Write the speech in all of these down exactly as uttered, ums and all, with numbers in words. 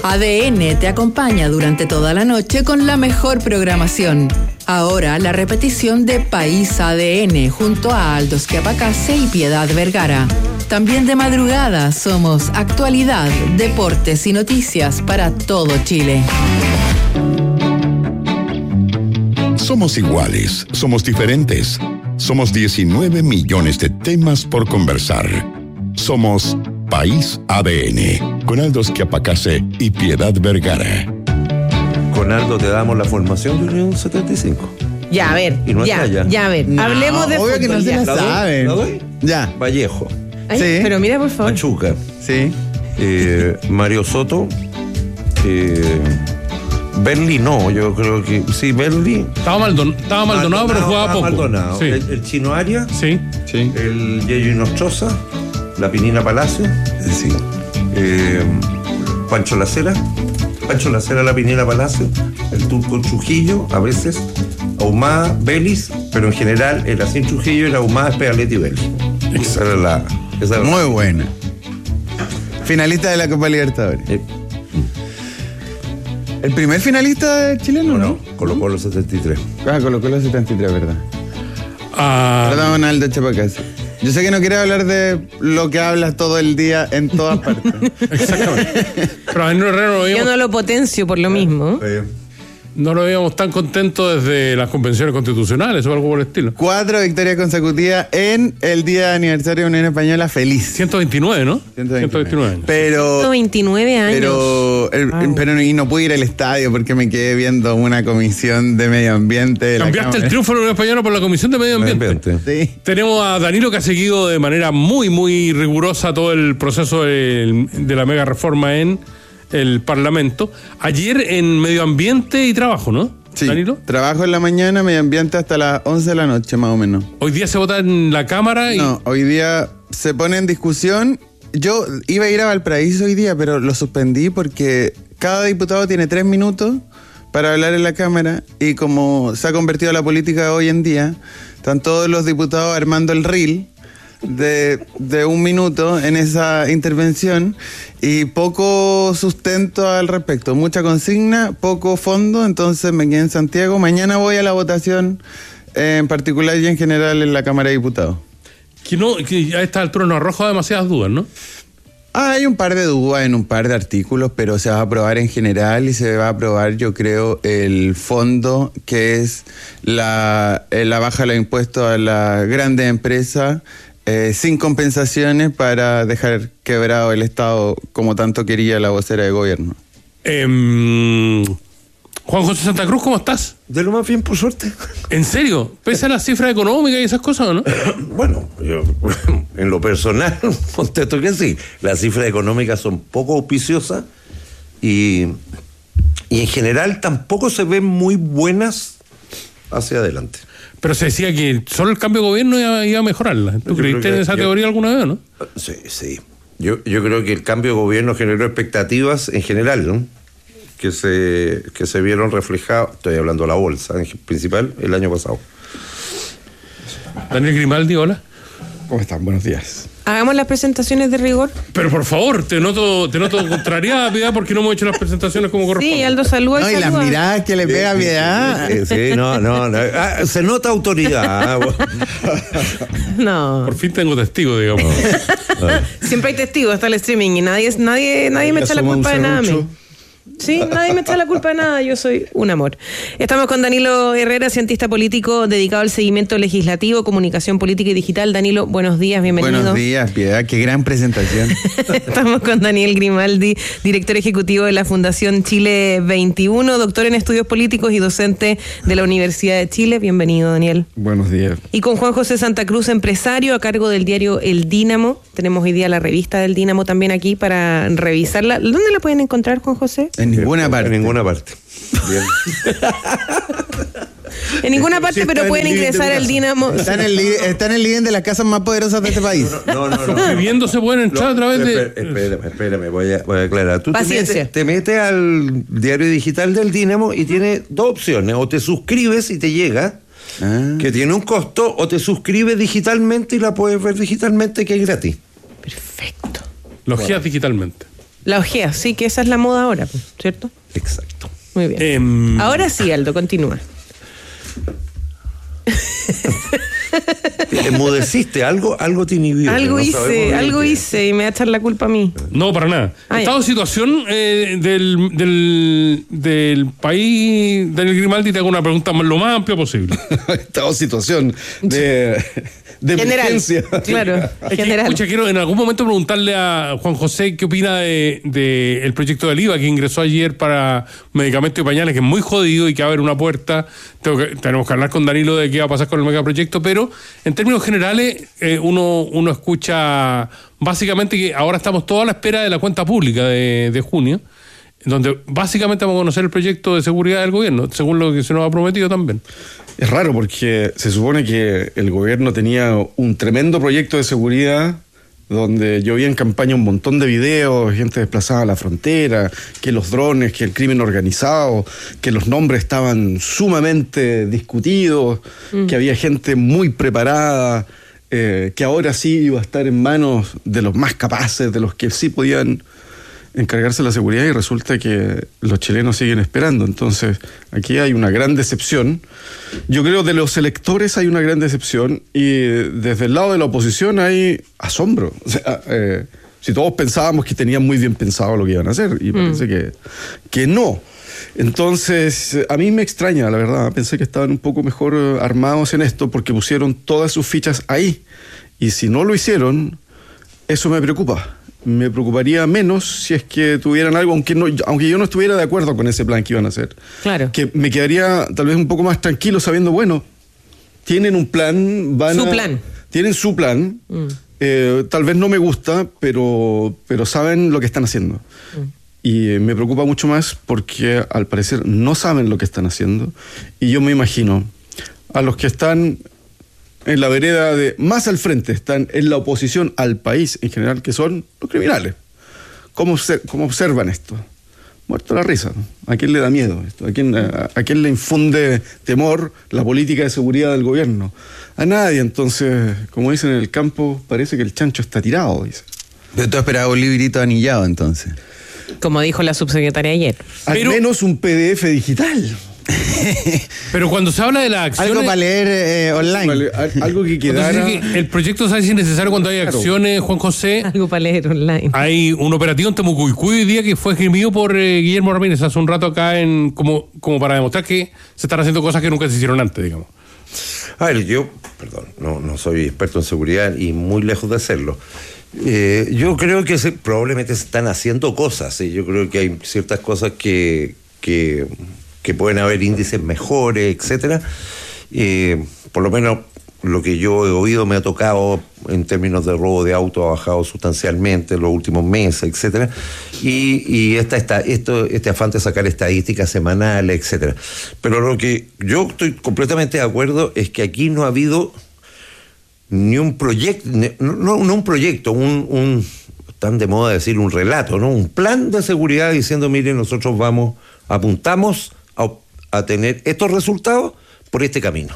A D N te acompaña durante toda la noche con la mejor programación. Ahora la repetición de País A D N junto a Aldos Quiapacase y Piedad Vergara. También de madrugada somos actualidad, deportes y noticias para todo Chile. Somos iguales, somos diferentes. Somos diecinueve millones de temas por conversar. Somos País A D N, con Aldos Quiapacase y Piedad Vergara. Con Aldo te damos la formación de Unión setenta y cinco. Ya, a ver, y no ya, ya. ya, a ver, no, hablemos de obvio fútbol. Que no se ya. la ¿La doy? saben. ¿La doy? Ya. Vallejo. Ay, Sí. Pero mira, por favor. Machuca. Sí. Eh, Mario Soto. Eh, Berli no, yo creo que. Sí, Berli. Estaba, Maldon, estaba Maldonado, pero jugaba estaba poco. Maldonado. Sí. El, el Chino Arias. Sí. Sí. El Yeyo Inostroza. La Pinina Palacio. Sí. Eh, Pancho Lacera. Pancho Lacera, La Pinina Palacio. El Turco Trujillo, a veces. Ahumada, Vélez, pero en general el Asín Trujillo era Ahumada, Espedaletti y Vélez. Esa era la. Esa era Muy la... buena. Finalista de la Copa Libertadores. Eh, ¿El primer finalista chileno, no, no? no, Colo Colo setenta y tres. Ah, colocó los setenta y tres, ¿verdad? Ah, Perdón, Aldo Quiapacase. Yo sé que no quiere hablar de lo que hablas todo el día en todas partes. exactamente. Pero a Danilo Herrera no lo Yo veíamos, no lo potencio por lo mismo. Eh, no lo veíamos tan contento desde las convenciones constitucionales o algo por el estilo. Cuatro victorias consecutivas en el día de aniversario de Unión Española. Feliz. ciento veintinueve, ¿no? ciento veintinueve años. Pero... ciento veintinueve años. Pero, el, Wow. pero y no pude ir al estadio porque me quedé viendo una comisión de medio ambiente. De la Cambiaste el Cámara. triunfo de la Unión Española por la Comisión de Medio Ambiente. ambiente. Sí. Tenemos a Danilo que ha seguido de manera muy, muy rigurosa todo el proceso de, de la mega reforma en el Parlamento. Ayer en Medio Ambiente y Trabajo, ¿no? Sí. Danilo. Trabajo en la mañana, medio ambiente hasta las once de la noche, más o menos. Hoy día se vota en la Cámara y... No, hoy día se pone en discusión. Yo iba a ir a Valparaíso hoy día, pero lo suspendí porque cada diputado tiene tres minutos para hablar en la Cámara y como se ha convertido la política hoy en día, están todos los diputados armando el reel de, de un minuto en esa intervención y poco sustento al respecto, mucha consigna, poco fondo, entonces me quedé en Santiago. Mañana voy a la votación eh, en particular y en general en la Cámara de Diputados. Que, no, que a esta altura nos arroja demasiadas dudas, ¿no? Ah, hay un par de dudas en un par de artículos, pero se va a aprobar en general y se va a aprobar, yo creo, el fondo, que es la, eh, la baja de los impuestos a las grandes empresas eh, sin compensaciones para dejar quebrado el Estado como tanto quería la vocera de gobierno. Eh, Juan José Santa Cruz, ¿cómo estás? De lo más bien, por suerte. ¿En serio? ¿Pese a las cifras económicas y esas cosas o no? Bueno, yo en lo personal contesto que sí. Las cifras económicas son poco auspiciosas y, y en general tampoco se ven muy buenas hacia adelante. Pero se decía que solo el cambio de gobierno iba, iba a mejorarla. ¿Tú Yo creíste creo en que- esa yo- teoría alguna vez o no? Sí, sí. Yo, yo creo que el cambio de gobierno generó expectativas en general, ¿no? Que se, que se vieron reflejadas, estoy hablando de la bolsa en principal, el año pasado. Daniel Grimaldi, hola. ¿Cómo están? Buenos días. Hagamos las presentaciones de rigor. Pero por favor, te noto, te noto contrariada, Piedad, porque no hemos hecho las presentaciones como corresponde. Sí, Aldo, saluda No, y las saluda. miradas que le pega a Piedad. Sí, sí, no, no, no. Ah, se nota autoridad. No. Por fin tengo testigo, digamos. Siempre hay testigos, está el streaming y nadie, nadie, nadie me echa la culpa de nada a mí. Sí, nadie me echa la culpa de nada, yo soy un amor. Estamos con Danilo Herrera, cientista político dedicado al seguimiento legislativo, comunicación política y digital. Danilo, buenos días, bienvenido. Buenos días, Piedad, qué gran presentación. Estamos con Daniel Grimaldi, director ejecutivo de la Fundación Chile veintiuno, doctor en estudios políticos y docente de la Universidad de Chile. Bienvenido, Daniel. Buenos días. Y con Juan José Santa Cruz, empresario a cargo del diario El Dínamo. Tenemos hoy día la revista del Dínamo también aquí para revisarla. ¿Dónde la pueden encontrar, Juan José? En ninguna parte. En ninguna parte. Bien. En ninguna parte, Sí, pero está pueden en el living ingresar de mi al casa. Dínamo. Está en, el, li- está en el living de las casas más poderosas de este país. No, no, no. Suscribiendo se pueden entrar a través de... Espérame, espérame, espérame, voy a, voy a aclarar. Tú te Paciencia. metes, te metes al diario digital del Dínamo y tiene dos opciones. O te suscribes y te llega, Ah. que tiene un costo, o te suscribes digitalmente y la puedes ver digitalmente, que es gratis. Perfecto. Los guías digitalmente. La ojea, sí, que esa es la moda ahora, ¿cierto? Exacto. Muy bien. Eh, Ahora sí, Aldo, continúa. Emudeciste, algo, algo te inhibió. Algo no hice, algo qué. hice y me va a echar la culpa a mí. No, para nada. Ah, Estado de situación eh, del, del, del país, Daniel Grimaldi, te hago una pregunta lo más amplia posible. Estado de situación de, de General. emergencia. Claro, Es que, general. escucha, quiero en algún momento preguntarle a Juan José qué opina de, de el proyecto del I V A que ingresó ayer para medicamentos y pañales, que es muy jodido y que abre una puerta. Tengo que, tenemos que hablar con Danilo de qué va a pasar con el megaproyecto, pero en términos generales eh, uno, uno escucha básicamente que ahora estamos todos a la espera de la cuenta pública de, de junio, donde básicamente vamos a conocer el proyecto de seguridad del gobierno, según lo que se nos ha prometido también. Es raro porque se supone que el gobierno tenía un tremendo proyecto de seguridad donde yo vi en campaña un montón de videos, gente desplazada a la frontera, que los drones, que el crimen organizado, que los nombres estaban sumamente discutidos, mm. que había gente muy preparada, eh, que ahora sí iba a estar en manos de los más capaces, de los que sí podían encargarse de la seguridad, y resulta que los chilenos siguen esperando. Entonces, aquí hay una gran decepción. Yo creo que de los electores hay una gran decepción, y desde el lado de la oposición hay asombro. O sea, eh, si todos pensábamos que tenían muy bien pensado lo que iban a hacer, y parece mm. que, que no. Entonces, a mí me extraña, la verdad. Pensé que estaban un poco mejor armados en esto porque pusieron todas sus fichas ahí. Y si no lo hicieron, eso me preocupa. Me preocuparía menos si es que tuvieran algo, aunque no, aunque yo no estuviera de acuerdo con ese plan que iban a hacer. Claro. Que me quedaría tal vez un poco más tranquilo sabiendo, bueno, tienen un plan, van Su a, plan. Tienen su plan. Mm. Eh, tal vez no me gusta, pero, pero saben lo que están haciendo. Mm. Y eh, me preocupa mucho más porque al parecer no saben lo que están haciendo. Y yo me imagino a los que están en la vereda de más al frente, están en la oposición al país en general, que son los criminales. ¿Cómo, cómo observan esto? Muerto la risa, ¿no? ¿A quién le da miedo esto? ¿A quién, a, a quién le infunde temor la política de seguridad del gobierno? A nadie. Entonces, como dicen en el campo, parece que el chancho está tirado, dice. Pero tú esperabas un librito anillado, entonces. Como dijo la subsecretaria ayer. Al Pero, menos un P D F digital. Pero cuando se habla de las acciones... Algo para leer eh, online. Vale, algo que quedara... Que el proyecto sabe si es necesario cuando hay Claro. acciones, Juan José. Algo para leer online. Hay un operativo en Temucuicui hoy día que fue esgrimido por eh, Guillermo Ramírez hace un rato acá en como, como para demostrar que se están haciendo cosas que nunca se hicieron antes, digamos. A ver, yo, perdón, no, no soy experto en seguridad y muy lejos de serlo. Eh, yo creo que se, probablemente se están haciendo cosas, ¿sí? Yo creo que hay ciertas cosas que, que, que pueden haber índices mejores, etcétera. Eh, por lo menos lo que yo he oído me ha tocado en términos de robo de auto, ha bajado sustancialmente en los últimos meses, etcétera. Y, y esta, esta, esto, este afán de sacar estadísticas semanales, etcétera. Pero lo que yo estoy completamente de acuerdo es que aquí no ha habido ni un proyecto, no, no un proyecto, un, un, tan de moda decir un relato, ¿no? Un plan de seguridad diciendo, miren, nosotros vamos, apuntamos a, a tener estos resultados por este camino.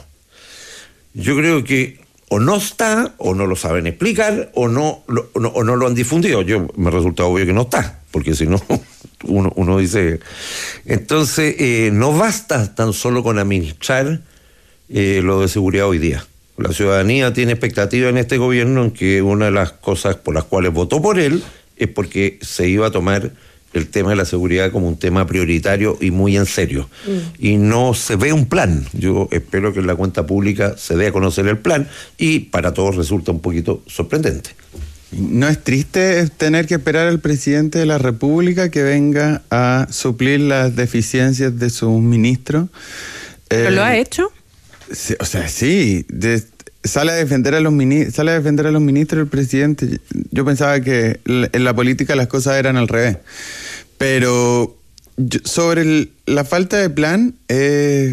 Yo creo que o no está, o no lo saben explicar, o no lo, o no, o no lo han difundido. Yo me resulta obvio que no está, porque si no, uno, uno dice... Entonces, eh, no basta tan solo con administrar eh, lo de seguridad hoy día. La ciudadanía tiene expectativa en este gobierno en que una de las cosas por las cuales votó por él es porque se iba a tomar el tema de la seguridad como un tema prioritario y muy en serio. Mm. Y no se ve un plan. Yo espero que en la cuenta pública se dé a conocer el plan y para todos resulta un poquito sorprendente. ¿No es triste tener que esperar al presidente de la República que venga a suplir las deficiencias de sus ministros? ¿Pero eh, lo ha hecho? Sí, o sea, sí. De, sale a defender a los mini, sale a defender a los ministros el presidente. Yo pensaba que en la política las cosas eran al revés. Pero yo, sobre el, la falta de plan, eh,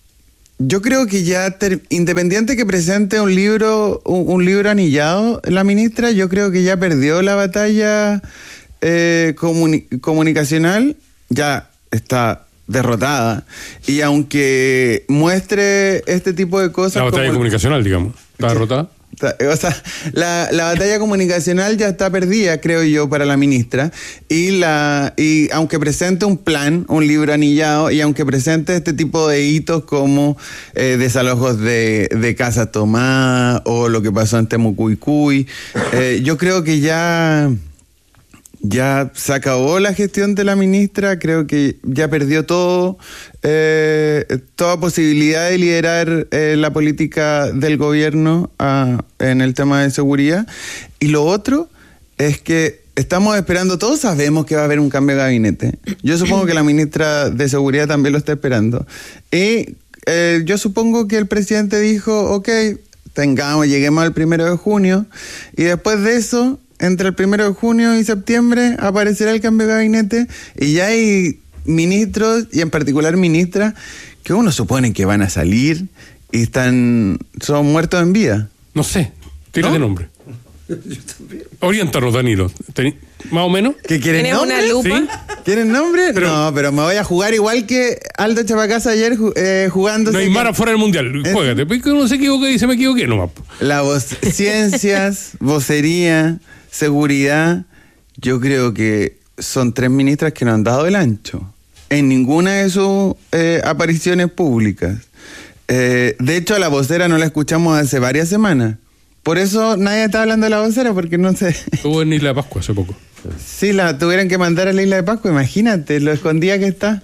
yo creo que ya, ter, independiente que presente un libro, un, un libro anillado, la ministra, yo creo que ya perdió la batalla eh, comuni, comunicacional, ya está derrotada. Y aunque muestre este tipo de cosas... La batalla como comunicacional, digamos. ¿Está derrotada? O sea, la, la batalla comunicacional ya está perdida, creo yo, para la ministra. Y la y aunque presente un plan, un libro anillado, y aunque presente este tipo de hitos como eh, desalojos de, de Casa Tomá o lo que pasó en Temucuicui, eh, yo creo que ya... Ya se acabó la gestión de la ministra, creo que ya perdió todo, eh, toda posibilidad de liderar eh, la política del gobierno ah, en el tema de seguridad. Y lo otro es que estamos esperando, todos sabemos que va a haber un cambio de gabinete. Yo supongo que la ministra de Seguridad también lo está esperando. Y eh, yo supongo que el presidente dijo, ok, tengamos, lleguemos al primero de junio, y después de eso... Entre el primero de junio y septiembre aparecerá el cambio de gabinete y ya hay ministros, y en particular ministras, que uno supone que van a salir y están son muertos en vida. No sé, tira de nombre. Yo también. Oriéntanos, Danilo. ¿Ten, ¿Más o menos? ¿Que quieren ¿Tienes nombre? una lupa? ¿Sí? ¿Quieren nombre? Pero, no, pero me voy a jugar igual que Aldo Chapacasa ayer eh, jugando. Neymar afuera del Mundial. Juégate. Porque uno se equivoca y se me equivoqué nomás. La voz, ciencias, vocería, seguridad, yo creo que son tres ministras que no han dado el ancho en ninguna de sus eh, apariciones públicas. Eh, de hecho, a la vocera no la escuchamos hace varias semanas. Por eso nadie está hablando de la vocera, porque no sé. Estuvo en Isla de Pascua hace poco. Sí, la tuvieron que mandar a la Isla de Pascua, imagínate, lo escondida que está.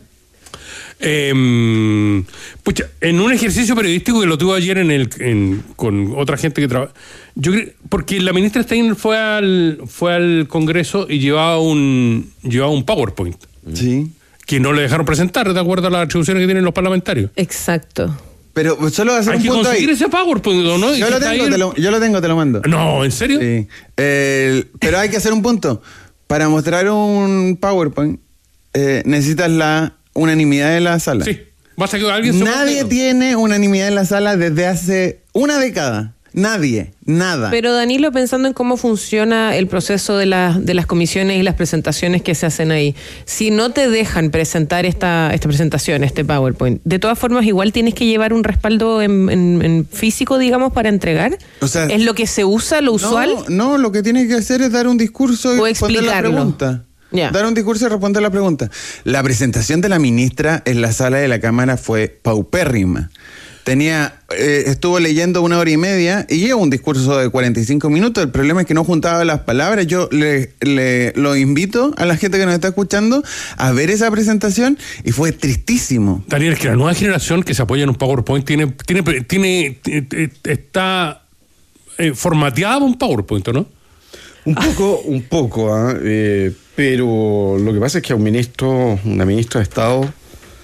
Eh, pucha, en un ejercicio periodístico que lo tuve ayer en el en, con otra gente que trabaja, yo creo, porque la ministra Steiner fue al fue al Congreso y llevaba un llevaba un PowerPoint, sí, que no le dejaron presentar de acuerdo a las atribuciones que tienen los parlamentarios. Exacto. Pero solo va a hacer Hay un que punto conseguir ahí. ese PowerPoint, ¿no? Yo lo, tengo, te lo, yo lo tengo, te lo mando. No, ¿en serio? Sí. Eh, pero hay que hacer un punto. Para mostrar un PowerPoint eh, necesitas la unanimidad de la sala. Sí. Basta que alguien se Nadie tiene unanimidad en la sala desde hace una década. Nadie, nada. Pero Danilo, pensando en cómo funciona el proceso de, la, de las comisiones y las presentaciones que se hacen ahí, si no te dejan presentar esta, esta presentación, este PowerPoint, de todas formas igual tienes que llevar un respaldo en, en, en físico, digamos, para entregar. O sea, ¿es lo que se usa, lo usual? No, no, lo que tienes que hacer es dar un discurso y o responder la pregunta. Yeah. Dar un discurso y responder la pregunta. La presentación de la ministra en la sala de la Cámara fue paupérrima. Tenía, eh, estuvo leyendo una hora y media y lleva un discurso de cuarenta y cinco minutos. El problema es que no juntaba las palabras. Yo le, le lo invito a la gente que nos está escuchando a ver esa presentación y fue tristísimo. Daniel, es que la nueva generación que se apoya en un PowerPoint tiene, tiene, tiene, tiene está eh, formateada por un PowerPoint, ¿no? Un poco, un poco, ¿eh? Eh, pero lo que pasa es que a un ministro, una ministra de Estado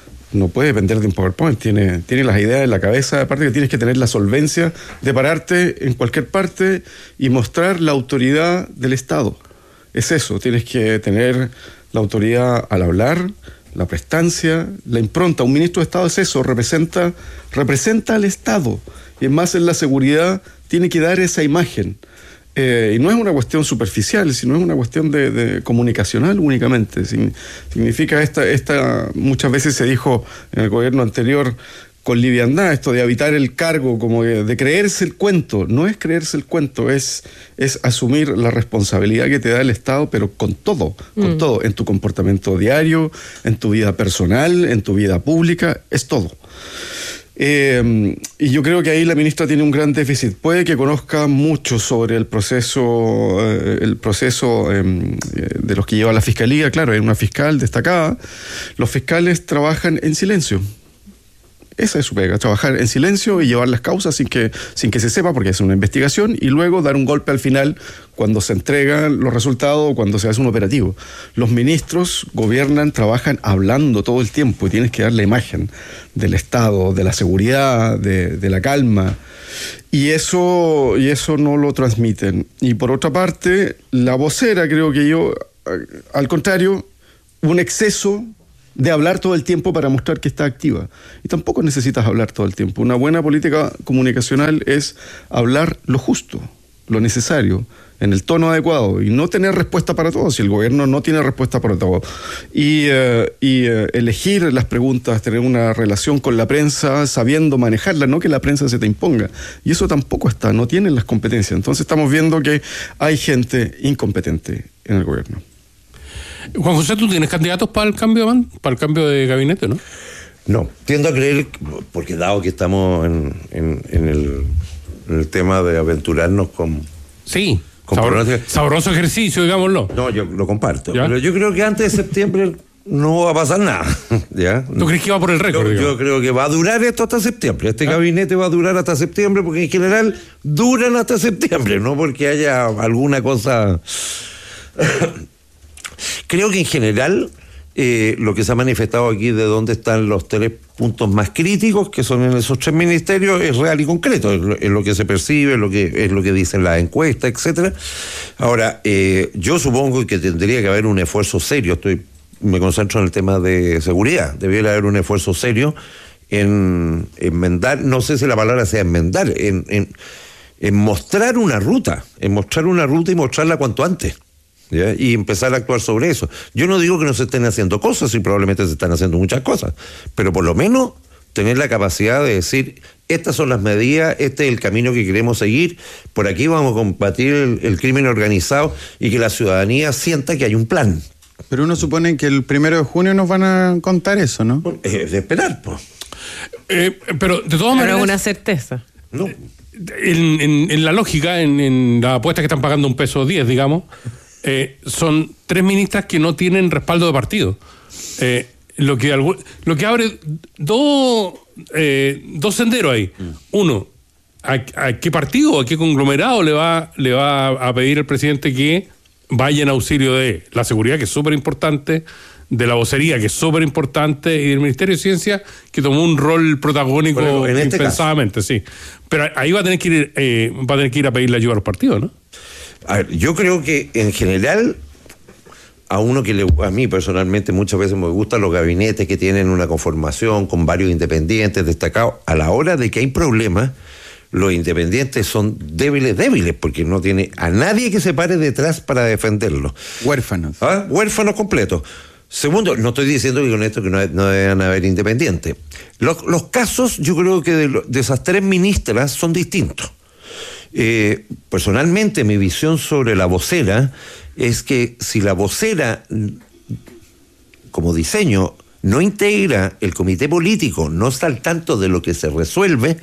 no puede depender de un PowerPoint, tiene, tiene las ideas en la cabeza, aparte que tienes que tener la solvencia de pararte en cualquier parte y mostrar la autoridad del Estado. Es eso, tienes que tener la autoridad al hablar, la prestancia, la impronta. Un ministro de Estado es eso, representa, representa al Estado, y es más, en la seguridad tiene que dar esa imagen. Eh, y no es una cuestión superficial, sino es una cuestión de, de comunicacional únicamente. Sin, significa esta, esta, muchas veces se dijo en el gobierno anterior con liviandad, esto de habitar el cargo, como de, de creerse el cuento. No es creerse el cuento, es, es asumir la responsabilidad que te da el Estado, pero con todo, con mm. todo, en tu comportamiento diario, en tu vida personal, en tu vida pública, es todo. Eh, y yo creo que ahí la ministra tiene un gran déficit. Puede que conozca mucho sobre el proceso, eh, el proceso eh, de los que lleva la fiscalía. Claro, es una fiscal destacada. Los fiscales trabajan en silencio. Esa es su pega, trabajar en silencio y llevar las causas sin que, sin que se sepa, porque es una investigación, y luego dar un golpe al final cuando se entregan los resultados o cuando se hace un operativo. Los ministros gobiernan, trabajan hablando todo el tiempo y tienes que dar la imagen del Estado, de la seguridad, de, de la calma. Y eso, y eso no lo transmiten. Y por otra parte, la vocera, creo que yo, al contrario, un exceso de hablar todo el tiempo para mostrar que está activa. Y tampoco necesitas hablar todo el tiempo. Una buena política comunicacional es hablar lo justo, lo necesario, en el tono adecuado y no tener respuesta para todo, si el gobierno no tiene respuesta para todo. Y, eh, y eh, elegir las preguntas, tener una relación con la prensa, sabiendo manejarla, no que la prensa se te imponga. Y eso tampoco está, no tienen las competencias. Entonces estamos viendo que hay gente incompetente en el gobierno. Juan José, ¿tú tienes candidatos para el cambio, man? para el cambio de gabinete, no? No, tiendo a creer, porque dado que estamos en, en, en, el, en el tema de aventurarnos con... Sí, sabor, sabroso ejercicio, digámoslo. No, yo lo comparto. ¿Ya? Pero yo creo que antes de septiembre no va a pasar nada. ¿Ya? ¿Tú crees que va por el récord? Yo, yo creo que va a durar esto hasta septiembre. Este ¿Ah? gabinete va a durar hasta septiembre, porque en general duran hasta septiembre, no porque haya alguna cosa... Creo que en general... Eh, lo que se ha manifestado aquí de dónde están los tres puntos más críticos, que son en esos tres ministerios, es real y concreto, es lo, es lo que se percibe, es lo que, es lo que dicen las encuestas, etcétera. Ahora, eh, yo supongo que tendría que haber un esfuerzo serio, estoy me concentro en el tema de seguridad, debiera haber un esfuerzo serio en enmendar, no sé si la palabra sea enmendar, en, en, en mostrar una ruta, en mostrar una ruta y mostrarla cuanto antes. ¿Ya? Y empezar a actuar sobre eso. Yo no digo que no se estén haciendo cosas, y probablemente se están haciendo muchas cosas, pero por lo menos tener la capacidad de decir, estas son las medidas, este es el camino que queremos seguir, por aquí vamos a combatir el, el crimen organizado, y que la ciudadanía sienta que hay un plan. Pero uno supone que el primero de junio nos van a contar eso, ¿no? Es de esperar, pues. Eh, pero de todas maneras... Pero una certeza. No. En, en, en la lógica, en, en la apuesta que están pagando un peso diez, digamos... Eh, son tres ministras que no tienen respaldo de partido. Eh, lo, que algo, lo que abre dos eh, dos senderos ahí. Uno, ¿a, a qué partido, a qué conglomerado le va, le va a pedir el presidente que vaya en auxilio de la seguridad, que es súper importante, de la vocería, que es súper importante, y del Ministerio de Ciencia, que tomó un rol protagónico bueno, en este impensadamente, caso. Sí. Pero ahí va a tener que ir, eh, va a tener que ir a pedirle ayuda a los partidos, ¿no? A ver, yo creo que en general, a uno que le, a mí personalmente muchas veces me gustan los gabinetes que tienen una conformación con varios independientes destacados, a la hora de que hay problemas, los independientes son débiles, débiles, porque no tiene a nadie que se pare detrás para defenderlos. Huérfanos. ¿Ah? Huérfanos completos. Segundo, no estoy diciendo que con esto que no, no deben haber independientes. Los, los casos, yo creo que de, de esas tres ministras son distintos. Eh, personalmente, mi visión sobre la vocera es que si la vocera, como diseño, no integra el comité político, no está al tanto de lo que se resuelve,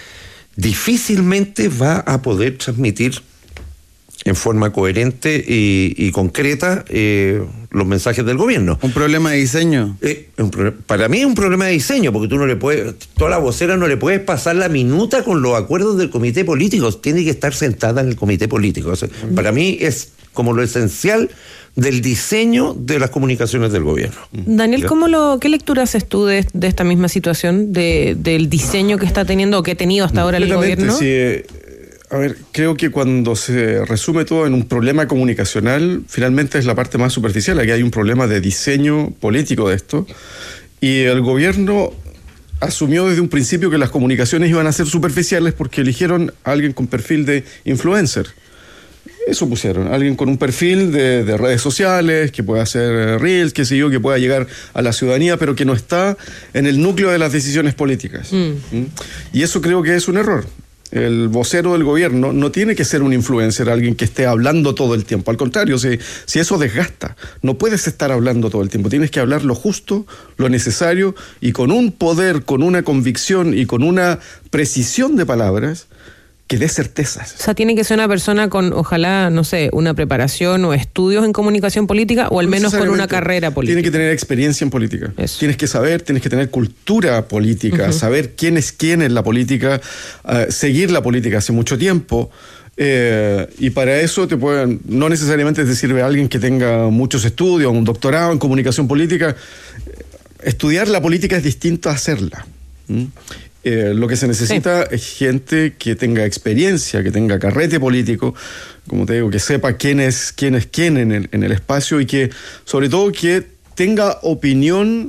difícilmente va a poder transmitir en forma coherente y, y concreta eh, los mensajes del gobierno. ¿Un problema de diseño? Eh, un pro- para mí es un problema de diseño, porque tú no le puedes, toda la vocera no le puedes pasar la minuta con los acuerdos del comité político, tiene que estar sentada en el comité político. O sea, uh-huh. Para mí es como lo esencial del diseño de las comunicaciones del gobierno. Daniel, ¿cómo lo, ¿qué lectura haces tú de, de esta misma situación, de, del diseño que está teniendo o que ha tenido hasta ahora el gobierno? Sí, eh, a ver, creo que cuando se resume todo en un problema comunicacional, finalmente es la parte más superficial. Aquí hay un problema de diseño político de esto, y el gobierno asumió desde un principio que las comunicaciones iban a ser superficiales porque eligieron a alguien con perfil de influencer. Eso pusieron, alguien con un perfil de, de redes sociales, que pueda hacer reels, qué sé yo, que pueda llegar a la ciudadanía, pero que no está en el núcleo de las decisiones políticas. Mm. ¿Mm? Y eso creo que es un error. El vocero del gobierno no tiene que ser un influencer, alguien que esté hablando todo el tiempo. Al contrario, si, si eso desgasta, no puedes estar hablando todo el tiempo. Tienes que hablar lo justo, lo necesario, y con un poder, con una convicción y con una precisión de palabras que dé certezas. O sea, tiene que ser una persona con, ojalá, no sé, una preparación o estudios en comunicación política, o al menos con una carrera política. Tiene que tener experiencia en política. Eso. Tienes que saber, tienes que tener cultura política, uh-huh. saber quién es quién en la política, uh, seguir la política hace mucho tiempo. Eh, y para eso te pueden, no necesariamente te sirve alguien que tenga muchos estudios, un doctorado en comunicación política. Estudiar la política es distinto a hacerla. ¿Mm? Eh, lo que se necesita sí. es gente que tenga experiencia, que tenga carrete político, como te digo, que sepa quién es quién es quién en el, en el espacio, y que, sobre todo, que tenga opinión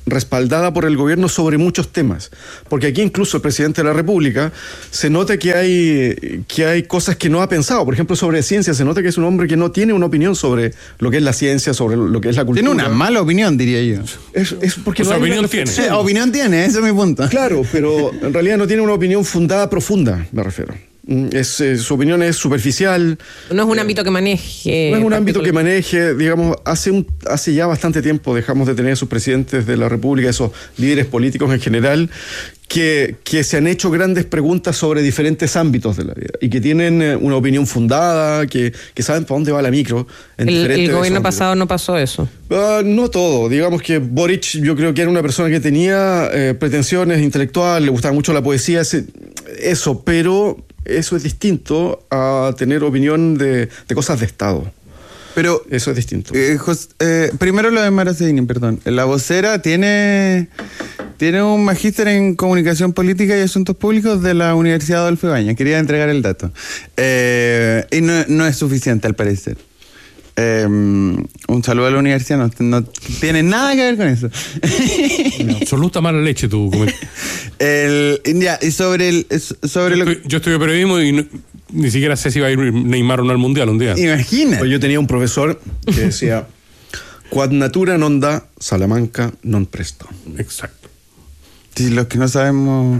respaldada por el gobierno sobre muchos temas. Porque aquí incluso el presidente de la República se nota que hay, que hay cosas que no ha pensado. Por ejemplo, sobre ciencia, se nota que es un hombre que no tiene una opinión sobre lo que es la ciencia, sobre lo que es la cultura. Tiene una mala opinión, diría yo. Es, es porque o sea, no hay opinión una tiene. Sí, opinión tiene, ese es mi punto. Claro, pero en realidad no tiene una opinión fundada, profunda, me refiero. Es, eh, su opinión es superficial. No es un ámbito que maneje. No es un ámbito que maneje, digamos, hace, un, hace ya bastante tiempo dejamos de tener esos presidentes de la República, esos líderes políticos en general, que, que se han hecho grandes preguntas sobre diferentes ámbitos de la vida y que tienen una opinión fundada, que, que saben para dónde va la micro. En el, diferentes el gobierno ámbitos. pasado no pasó eso. Uh, no todo. Digamos que Boric, yo creo que era una persona que tenía eh, pretensiones intelectuales, le gustaba mucho la poesía, ese, eso, pero eso es distinto a tener opinión de, de cosas de Estado. Pero eso es distinto. Eh, Jos, eh, primero lo de Maracini, perdón. La vocera tiene, tiene un magíster en comunicación política y asuntos públicos de la Universidad Adolfo Ibáñez. Quería entregar el dato. Eh, y no, no es suficiente, al parecer. Eh, un saludo a la universidad, no, no tiene nada que ver con eso. No, absoluta mala leche tu comentario. el, ya, y sobre el sobre yo, lo estoy, yo estudié periodismo y no, ni siquiera sé si va a ir Neymar o no al mundial un día. Imagina. Pues yo tenía un profesor que decía quad natura non da, Salamanca non presto. Exacto. Si los que no sabemos.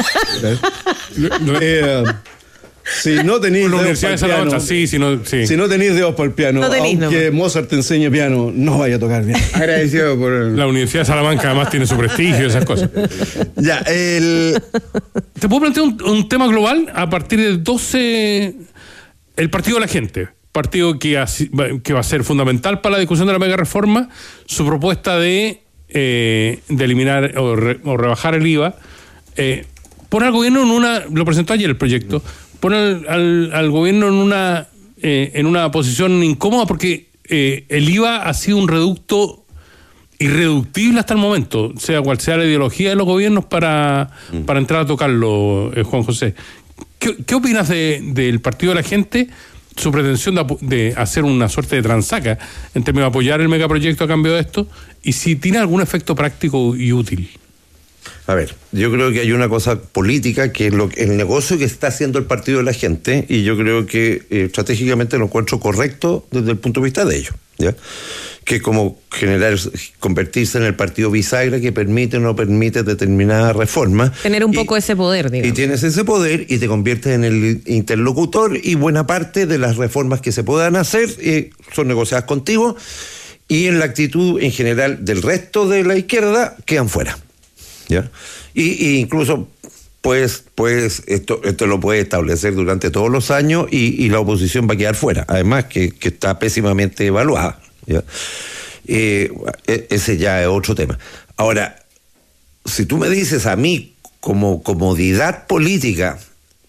eh, Si no tenéis la dedos Universidad de para el Salamanca, piano, sí, si no, sí. si no tenéis dedos para el piano, No tenís, aunque no. Mozart te enseñe piano, no vaya a tocar bien. Agradecido por el... La Universidad de Salamanca además tiene su prestigio y esas cosas. Ya, el... ¿Te puedo plantear un, un tema global? A partir del doce, el Partido de la Gente, partido que, así, que va a ser fundamental para la discusión de la mega reforma, su propuesta de, eh, de eliminar o, re, o rebajar el I V A, eh, pone al gobierno en una, lo presentó ayer el proyecto, pone al, al, al gobierno en una, eh, en una posición incómoda porque eh, el I V A ha sido un reducto irreductible hasta el momento, sea cual sea la ideología de los gobiernos para, mm. para entrar a tocarlo, eh, Juan José. ¿Qué, qué opinas de, del Partido de la Gente, su pretensión de, de hacer una suerte de transaca en términos de apoyar el megaproyecto a cambio de esto, y si tiene algún efecto práctico y útil? A ver, yo creo que hay una cosa política que es lo, el negocio que está haciendo el Partido de la Gente, y yo creo que eh, estratégicamente lo encuentro correcto desde el punto de vista de ellos, ¿ya? Que es como generar, convertirse en el partido bisagra que permite o no permite determinada reforma. Tener un y, poco ese poder, digamos. Y tienes ese poder y te conviertes en el interlocutor, y buena parte de las reformas que se puedan hacer eh, son negociadas contigo, y en la actitud en general del resto de la izquierda quedan fuera. ¿Ya? Y, y incluso pues, pues esto, esto lo puede establecer durante todos los años, y, y la oposición va a quedar fuera, además que, que está pésimamente evaluada, ¿ya? Eh, ese ya es otro tema. Ahora, si tú me dices a mí como comodidad política,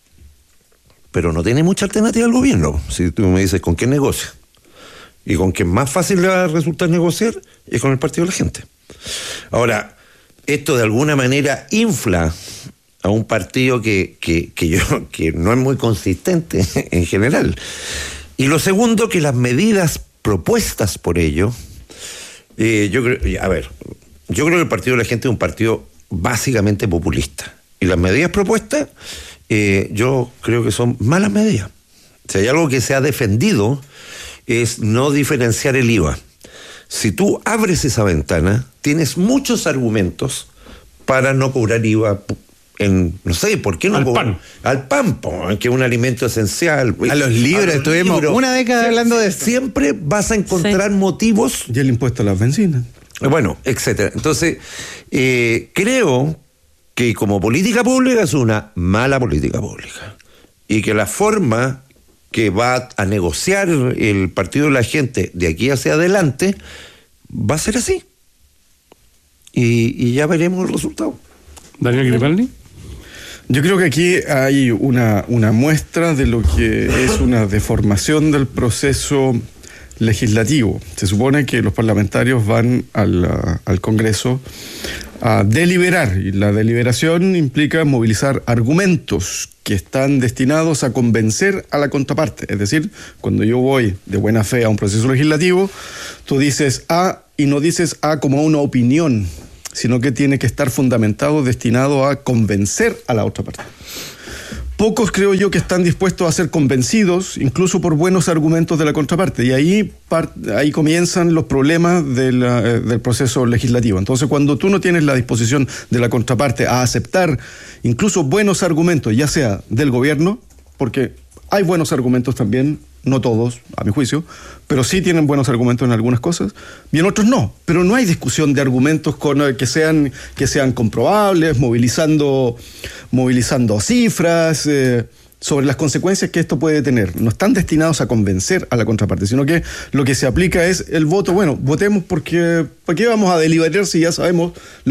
pero no tiene mucha alternativa al gobierno, si tú me dices con qué negocia, y con qué más fácil le va a resultar negociar, es con el Partido de la Gente. Ahora, esto de alguna manera infla a un partido que, que, que, yo, que no es muy consistente en general. Y lo segundo, que las medidas propuestas por ello, eh, yo creo, a ver, yo creo que el Partido de la Gente es un partido básicamente populista. Y las medidas propuestas, eh, yo creo que son malas medidas. Si hay algo que se ha defendido, es no diferenciar el I V A. Si tú abres esa ventana, tienes muchos argumentos para no cobrar I V A en, no sé, ¿por qué no? Al cobrar? pan. Al pan, po, que es un alimento esencial. A los libros, los estuvimos libros. una década hablando de esto. Siempre vas a encontrar sí. motivos. Y el impuesto a las bencinas. Bueno, etcétera. Entonces, eh, creo que como política pública es una mala política pública. Y que la forma que va a negociar el Partido de la Gente de aquí hacia adelante va a ser así. Y, y ya veremos el resultado. Daniel Grimaldi. Yo creo que aquí hay una, una muestra de lo que es una deformación del proceso legislativo. Se supone que los parlamentarios van al, al Congreso a deliberar, y la deliberación implica movilizar argumentos que están destinados a convencer a la contraparte. Es decir, cuando yo voy de buena fe a un proceso legislativo, tú dices A y no dices A como una opinión. sino que tiene que estar fundamentado, destinado a convencer a la otra parte. Pocos creo yo que están dispuestos a ser convencidos, incluso por buenos argumentos de la contraparte, y ahí, ahí comienzan los problemas de la, del proceso legislativo. Entonces, cuando tú no tienes la disposición de la contraparte a aceptar incluso buenos argumentos, ya sea del gobierno, porque hay buenos argumentos también, no todos, a mi juicio, pero sí tienen buenos argumentos en algunas cosas, y en otros no. Pero no hay discusión de argumentos con, que, sean, que sean comprobables, movilizando, movilizando cifras eh, sobre las consecuencias que esto puede tener. No están destinados a convencer a la contraparte, sino que lo que se aplica es el voto. Bueno, votemos porque ¿para qué vamos a deliberar si ya sabemos lo